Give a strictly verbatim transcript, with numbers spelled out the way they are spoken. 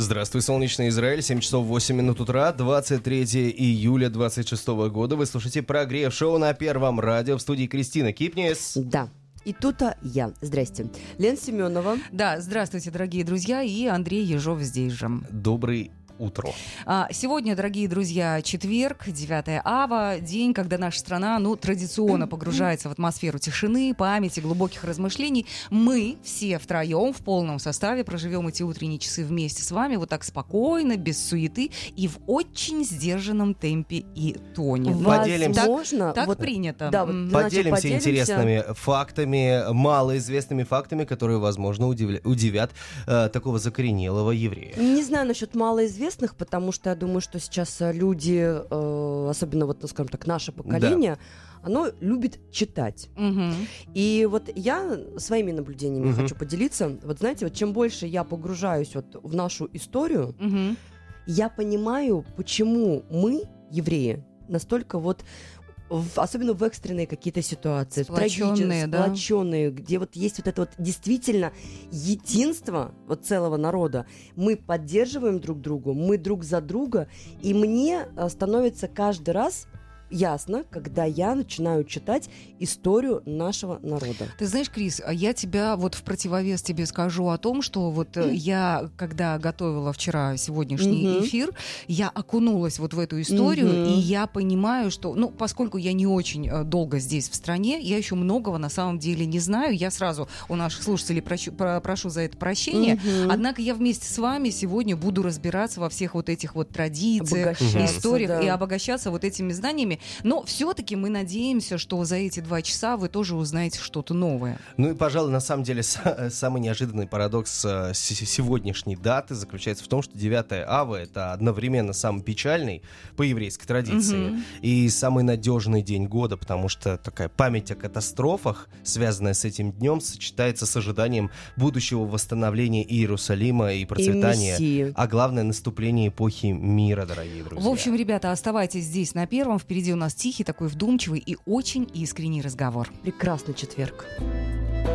Здравствуй, солнечный Израиль, семь часов восемь минут утра, двадцать третьего июля двадцать шестого года. Вы слушаете прогрев шоу на Первом радио, в студии Кристина Кипнис. Да. И тут-то я. Здрасте. Лена Семенова. Да, здравствуйте, дорогие друзья, и Андрей Ежов здесь же. Добрый утро. А, сегодня, дорогие друзья, четверг, девятое ава, день, когда наша страна, ну, традиционно погружается в атмосферу тишины, памяти, глубоких размышлений. Мы все втроем в полном составе проживем эти утренние часы вместе с вами, вот так спокойно, без суеты и в очень сдержанном темпе и тоне. Поделимся. Возможно, Так вот, принято. да, вот, М. значит, Поделимся поделимся интересными фактами, малоизвестными фактами, которые, возможно, удивля... удивят э, такого закоренелого еврея. Не знаю насчет малоизвестных, потому что я думаю, что сейчас люди, э, особенно вот, ну, скажем так, наше поколение, да. оно любит читать. Угу. И вот я своими наблюдениями Угу. хочу поделиться. Вот знаете, вот чем больше я погружаюсь вот в нашу историю, Угу. я понимаю, почему мы, евреи, настолько вот В, особенно в экстренные какие-то ситуации, Сплоченные, да? сплоченные, где вот есть вот это вот действительно единство вот целого народа. Мы поддерживаем друг друга, мы друг за друга, и мне а, становится каждый раз ясно, когда я начинаю читать историю нашего народа. Ты знаешь, Крис, я тебя вот в противовес тебе скажу о том, что вот mm. я, когда готовила вчера сегодняшний mm-hmm. эфир, я окунулась вот в эту историю, mm-hmm. и я понимаю, что, ну, поскольку я не очень долго здесь в стране, я еще многого на самом деле не знаю. Я сразу у наших слушателей прощу, про, прошу за это прощения. Mm-hmm. Однако я вместе с вами сегодня буду разбираться во всех вот этих вот традициях, историях да. и обогащаться вот этими знаниями. Но все-таки мы надеемся, что за эти два часа вы тоже узнаете что-то новое. Ну и, пожалуй, на самом деле с- самый неожиданный парадокс э, с- сегодняшней даты заключается в том, что девятое ава — это одновременно самый печальный по еврейской традиции Mm-hmm. и самый надежный день года, потому что такая память о катастрофах, связанная с этим днем, сочетается с ожиданием будущего восстановления Иерусалима и процветания, и а главное — наступление эпохи мира, дорогие друзья. В общем, ребята, оставайтесь здесь на Первом. Впереди у нас тихий, такой вдумчивый и очень искренний разговор. Прекрасный четверг.